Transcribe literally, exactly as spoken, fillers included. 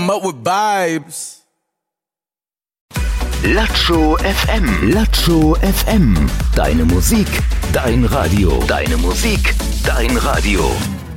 Up with vibes. Latscho F M. Latscho F M. Deine Musik, dein Radio. Deine Musik, dein Radio.